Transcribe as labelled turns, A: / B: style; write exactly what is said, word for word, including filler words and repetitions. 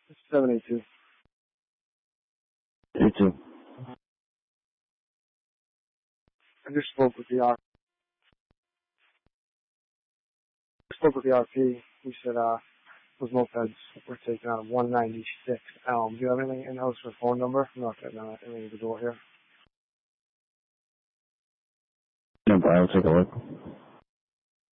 A: seven eight two.
B: eight two.
A: I just spoke with the R. I spoke with the R P. He said uh, those mopeds were taken out of one ninety-six Elm. Do you have anything in else for a phone number? I'm not getting uh, anything at the door here.
B: No, but I'll take a look.